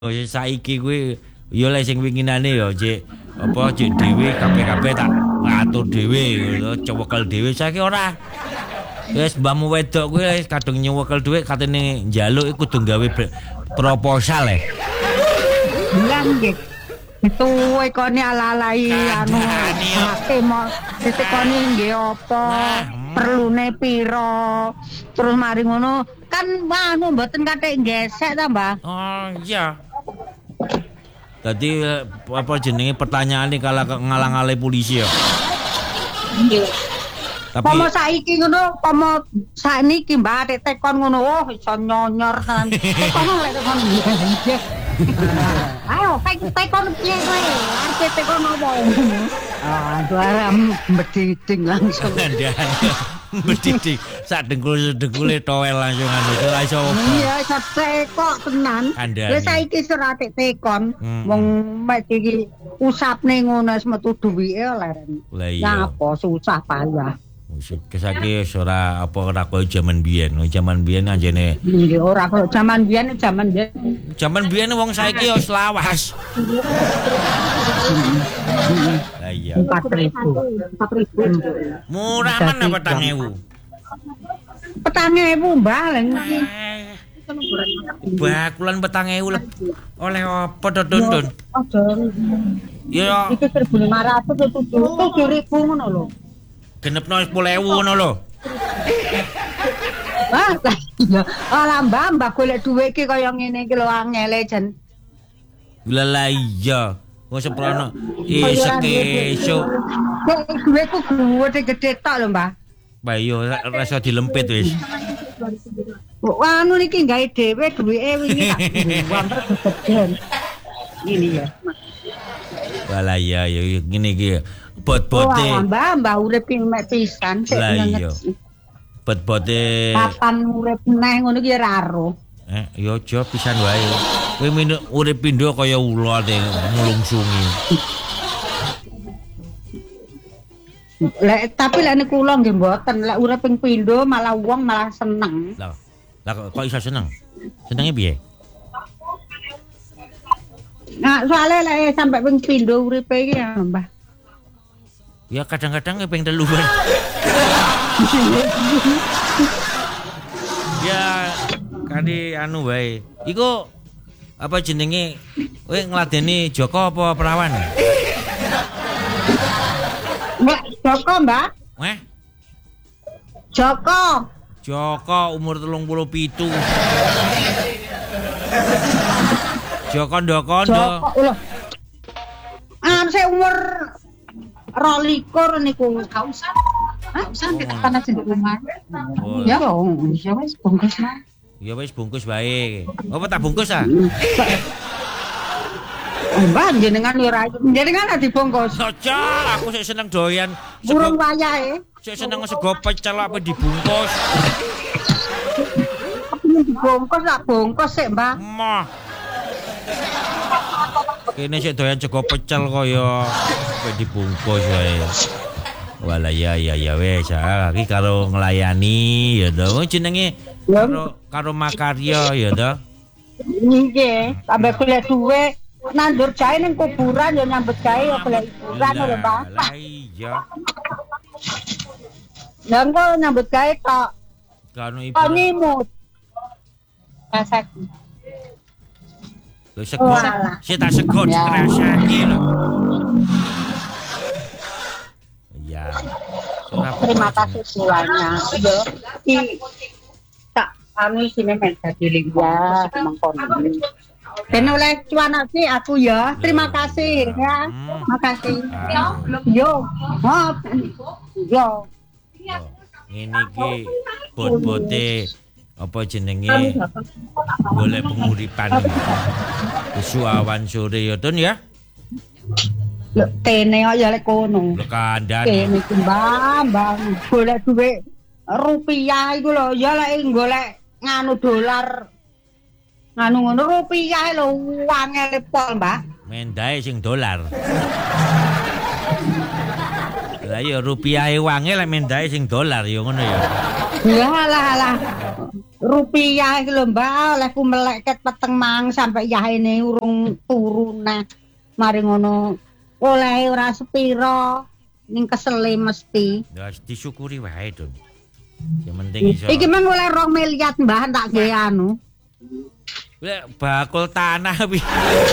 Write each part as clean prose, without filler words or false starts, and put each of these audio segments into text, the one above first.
Saiki kuwi ya lek sing winginane ya cek apa cek dhewe kabeh-kabeh tak ngatur dhewe ngono cewekel dhewe saiki ora. Wis mbahmu wedok kuwi kadung nyewekel dhuwit katene njaluk iku kudu gawe proposal e. Lah nggih. Tuwe kene ala-alai anu temo ditekoni nggih apa perlune piro terus mari ngono kan anu mboten kathik gesek ta Mbah. Oh iya. Tadi apa jenenge pertanyaan kalau ngalang-alai polisi ya. Nggih. Tapi pomo saiki ngono, pomo sakniki Mbah tekon ngono, oh iso nyonyor tenan. Tekon lek tekon. Ayo, tekon piye kowe? Arep tekon opo? Ah, suara mbediding langsung. Mbediding sak dengkul-dengkule towel langsung anu iso. Iya, iso tekok tenan. Wis saiki ora tekon, wong mek iki usapne ngono wis metu duwike leren. Lah apa susah payah. Kesaki ora apa ora koyo jaman biyen. Jaman biyen anjene. Nggih ora koyo jaman biyen, jaman biyen. Jaman biyen wong saiki yo selawas. Lah iya. 4.000. Murah men apa 4.000? 4.000 Mbah lha iki. Bakulan 4.000 oleh apa dodon? Aja. Ya iki 1.500 7.000 ngono lho. Genepno 10.000 ngono lho. Ah, iya. Ala Mbah golek dhuwit iki kaya ngene iki lho angele jan. Lah iya. Wong seprono esuk. Dhuwitku gede tok lho, Mbah. Bah iya rasa dilempit wis. Anu niki gawe dhewe dhuwike wingi tak buang terus. Ini ya. Walah iya ngene iki. Bot-bote. Mbah urip ki mek pisan sik ngerti. Bot-bote. Kapan urip neh ngono ki ora ero. Ya aja pisan wae. Kowe urip pindho kaya ula mulungsungi. Tapi lek kula nggih mboten, lek urip ping pindho malah wong malah seneng. Lah kok iso seneng? Senenge piye? Nah, soalnya lek sampai ping pindho uripe iki ya, Mbah. Ya kadang-kadang ping 3 kan. Ya kali anu wae. Iku apa jenenge? Kowe ngladeni Joko apa Perawan? Mbak Joko, Mbak. Weh? Joko umur 37. Joko ndokondo. Lho. Saya umur 22 niku. Enggak usah. Usah kita panas di rumah. Ya wis bungkus lah. Ya wis bungkus bae. Apa tak bungkus ah? Mbah jenengan ora jenengan dibungkus. Aja, aku sik seneng doyan. Burung wayahe. Sik seneng sego pecel apa dibungkus. Dibungkus tak bungkus sik, Mbah. Mah. Kene sik doyan sego pecel kaya apa dibungkus wae. Walah ya wis iki karo nglayani ya to. Jenenge karo makarya ya to. Nggih, sampe golek dhuwit nandur jahe ning kuburan ya nyambut gawe ya golek hiburan lho, Mbak. Lah iya. Lah engko nyambut gawe tok. Kanu ibu. Nyimut. Masak. Lho sego. Sik tak sego dirasaki lho. Ya. Terima kasih semuanya. Tak anu sini dadi lingga mengkon. Ben oleh cuanak sih aku ya. Terima kasih ya. Makasih. Yo. Yo. Ini ki bot-bote apa jenenge golek penguripan. Isu awan sore ya Don ya. Lho tene kok ya lek kono. Lho kandhan. Kene iki Mbah, golek dhuwit rupiah iku lho, ya lek golek nganu dolar. Nganu ngono rupiah lho wangele pol, Mbah. Mendae sing dolar. Lah ya rupiahe wange lek mendae sing dolar ya ngono ya. Lah. Rupiah iki lho Mbak, olehku meleket peteng mang sampai yahene urung turu nah. Mari ngono oleh ora sepiro ning kesele mesti. Ya disyukuri wae, Don. Yang penting iso. Iki mang oleh 2 miliar Mbah tak gawe anu. Lek bakul tanah pi.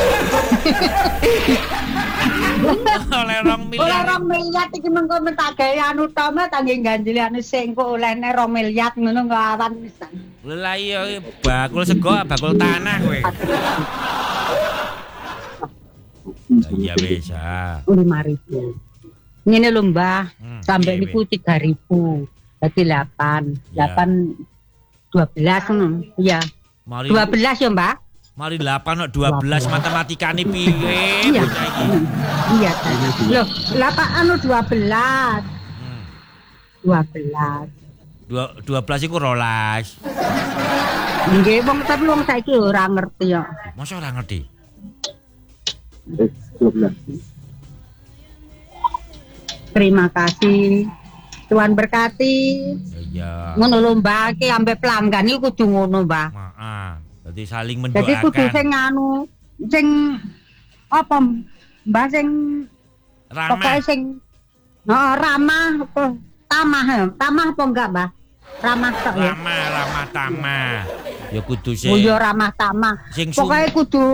Oleh 2 miliar. Oleh 2 miliar iki mengko tak gawe anu to Mbah tak nggih ganjeli anu sing kok olehne 2 miliar ngono kok awan pisan. Lah iya bakul sego bakul tanah kowe. Iya bisa. 5.000. Ngene lho Mbah, sampai niku 3.000. Dadi 8. 8 12 ngono. Iya. 12 ya, Mbak? Mari 8 kok 12 matematikane piye bocah iki? Iya. Loh, 8 anu 12. 12 iku 12. Nggih, wong tapi wong saiki ora ngerti kok. Masa ora ngerti? 12. Terima kasih. Tuhan berkati. Iya. Ngono lho Mbak, iki ambek pelanggan iki kudu ngono, Mbak. Heeh. Jadi saling mendoakan. Jadi kudu sing anu, sing apa Mbak sing ramah. Pokoknya sing ramah apa tamah apa enggak, Mbak? Ramah tok ya. Ramah tamah. Ya kudu sing. Oh ya ramah tamah. Pokoknya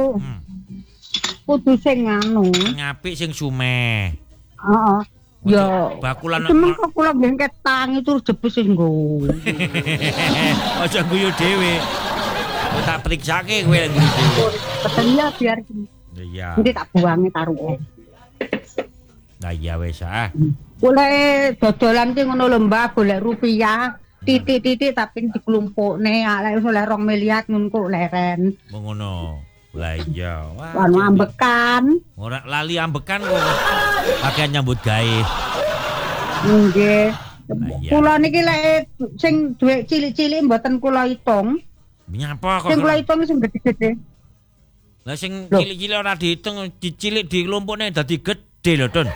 kudu sing anu. Ngapik sing sumeh. Heeh. Ya bakulan temen kok kula ngengket tangi terus jebus sing nggo. Aja guyu dhewe. Kok tak periksake kowe guyu dhewe. Iya biar. Iya. Nanti tak buangi taruhe. Nah iya wis ah. Boleh dodolan ki ngono lho Mbak, golek rupiah. Titik-titik tapi diklumpukne lek oleh 2 miliar ngono kok leren. Ngono. Lah iya. Wah, anu ambekan. Ora lali ambekan kok. Pakaian nyambut gawe. Nggih. Kula niki lek sing dhuwit cilik-cilik mboten kula hitung. Nyapa kok? Sing kula hitung sing gede-gede. Lah sing cilik-cilik ora dihitung, dicilik dikelompokne dadi gede lho, Don.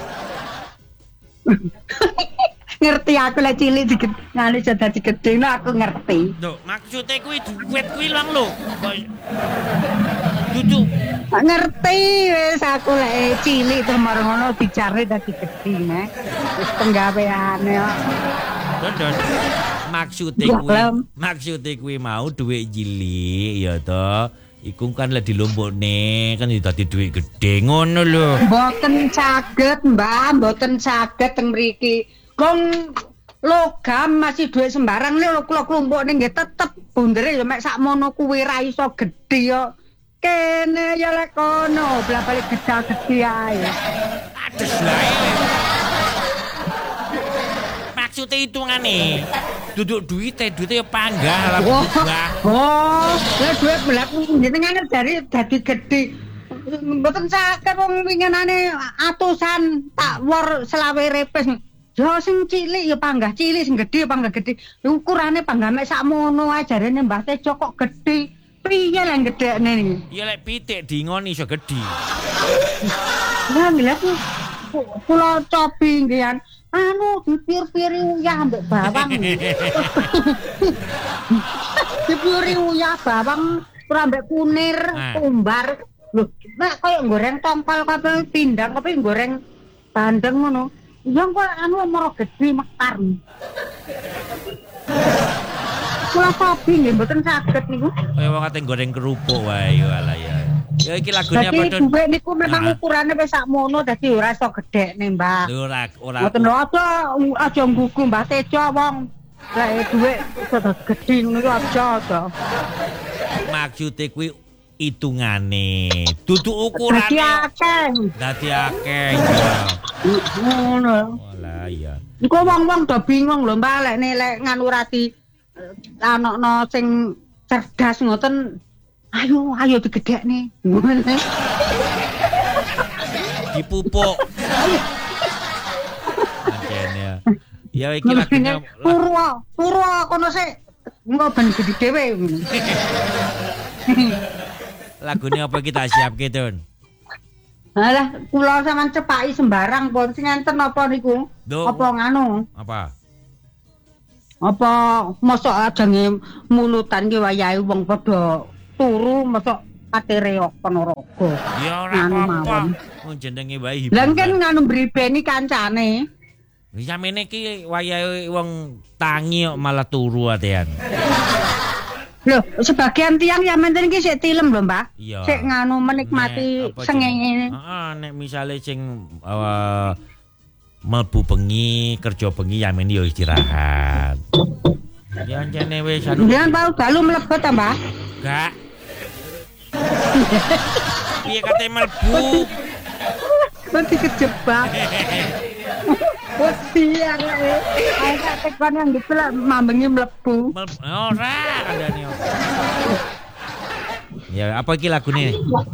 Ngerti aku lek cilik ngene iso dadi gede, aku ngerti. Lho, maksude kuwi duit kuwi lho. Dudu. Ngerti wis aku lek cilik terus mar ngono dicari dadi gede nek. Wis penggaweane kok. Don. Maksude kuwi mau duit cilik ya to. Iku kan lek dilompokne kan dadi duit gede ngono lho. Mboten saged, Mbak, mboten saged teng mriki. Wong logam masih duit sembarang lho kula klumpukne nggih tetep bundere ya mek sakmono kuwi ra iso gedhe yo. Kene ya lek kono, bla-bali gedhe ae. Ades lae. Maksude hitungane. Duduk duite ya panggah lah. Oh, lek duit mlaku jenengane dari dadi gedhe. Mboten saged wong winginane atusan tak wor selawe repes. Ya sing cilik ya panggah cilik, sing gedhe ya panggah gedhe. Ukurane panggah mek sakmono ae jarene Mbah Tejo kok gedhe. Piye lah gedhekne iki? Ya lek pitik dingoni iso gedhe. Lah lha kula cobi nggih anu dipir-piri uyah ambek bawang. Dipiri uyah bawang ora ambek kunir, umbar. Lho, nek koyo goreng tongkol kabeh pindang tapi goreng bandeng ngono. Ya kok anu moro gedhe mekar. Kula kopi nggih mboten saged niku. Kaya wong kate goreng kerupuk wae walah ya. Ya iki lagune apa Don? Dadi niku memang ukurane wis sakmono dadi ora iso gedhekne, Mbak. Ora. Mboten aja nggugu Mbah Tejo wong. Lek dhuwit iso gedhe ngono iku aja. Maksude kuwi hitungane, dudu ukurane. Dadi akeh. Ngono. Walah iya. Iku wong-wong do bingung lho Mbak lek nganu rati anakno sing cerdas ngoten. Ayo digedhekne. Dipupuk. Anjene. Ya iki lagune Purwa kono sik. Engko ben gede dhewe. Lagune apa kita siapke, Don? Alah, kula sampean cepaki sembarang pun sing enten apa niku? Apa nganu? Apa? Apa mosok ajenge mulutan ki wayahe wong padha turu mosok ate reok Ponorogo. Ya ora apa-apa. Wong jenenge wae hiburan. Lah kan nganu mbribeni kancane. Samene iki wayahe wong tangi kok malah turu atean. Loh, sebagian tiang ya menten iki sik tilem lho, Mbak. Iya. Sik nganu menikmati sengenge. Heeh, nek misale sing mlebu bengi, kerja bengi ya men yo istirahat. Ya ancene wis anu. Jangan bau dalu mlebet ta, Mbak? Enggak. Piye kate mlebu? Nanti kejebak. Wedi areke. Ayo tekon yang gitu lah mambengi mlebu. Ora kandhane. Ya apa iki lagune?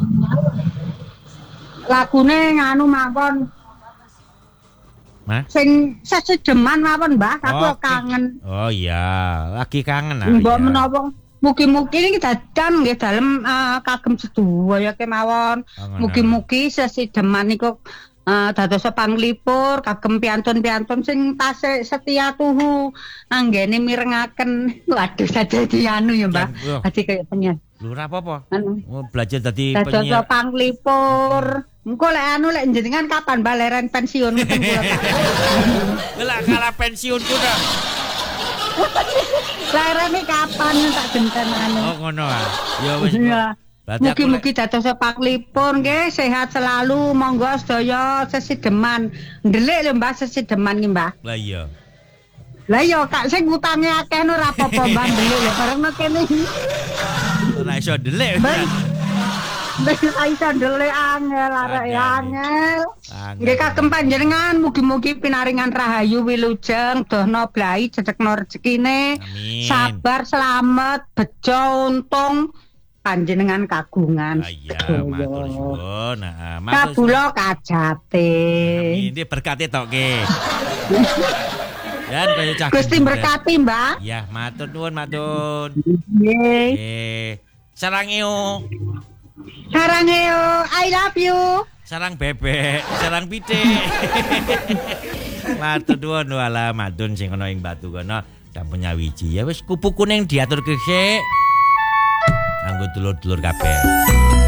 Lagune nganu mawon. Mas? Sing sesedeman mawon, Mbah. Aku kangen. Oh iya, lagi kangen ah. Mbok menawa mugi-mugi iki dadan nggih dalem kagem sedaya kemawon. Mugi-mugi sesedeman niku dados panglipur kagem piantun-piantun sing tasih setia tuhu anggene mirengaken. Waduh dadi anu ya, Mbah. Dadi kaya penyanyi. Lho ora apa-apa. Belajar dadi penyiar. Dados panglipur. Engko lek anu lek jenengan kapan baleren pensiun ngeten kula. Lah kalah pensiun kuda. Larane kapan tak genten anu. Oh ngono ah. Ya wis. Mugi-mugi dados panglipur nggih sehat selalu monggo sedaya sesideman. Ndelik lho Mbah sesideman iki Mbah. Lah iya. Lah iya Kak sing utange akeh ora apa-apa Mbah ndelik lho bareng kene. Ora iso ndelik. Nek iso ndelik angel arek angel. Nggih kagem panjenengan mugi-mugi pinaringan rahayu wilujeng dohna blai cecekno rezekine. Sabar selamat bejo untung panjenengan kagungan. Iya, matur suwun. Nah, kabula kajate. Ini berkati tok nggih. Dan kaya cah. Gusti berkati, Mbak. Ya, matur nuwun, matur. Nggih. Sarangeo. Sarangeo, I love you. Sarang bebek, sarang pitik. Matur nuwun wala madun sing ana ing batu kono sampun nyawiji. Ya wis kupu kuning diatur sik. Anggo dulur-dulur kabeh.